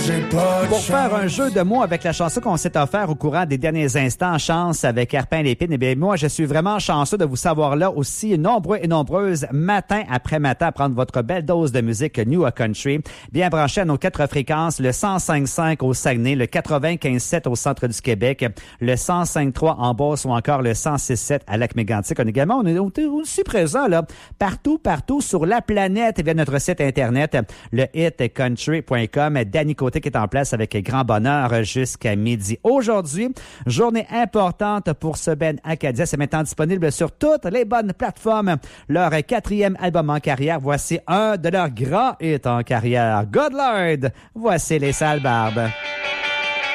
Pour faire un jeu de mots avec la chanson qu'on s'est offert au courant des derniers instants, Chance avec Herpin Lépine, eh bien, moi, je suis vraiment chanceux de vous savoir là aussi nombreux et nombreuses, matin après matin, à prendre votre belle dose de musique New Country, bien branché à nos 4 fréquences, le 105.5 au Saguenay, le 95.7 au centre du Québec, le 105.3 en Beauce ou encore le 106.7 à Lac-Mégantic. On est aussi présent là, partout sur la planète via notre site internet, le hitcountry.com. Danny Côté qui est en place avec grand bonheur jusqu'à midi. Aujourd'hui, journée importante pour ce Ben Acadien. C'est maintenant disponible sur toutes les bonnes plateformes. Leur 4e album en carrière. Voici un de leurs grands hits en carrière. Good Lord! Voici les Sales Barbes.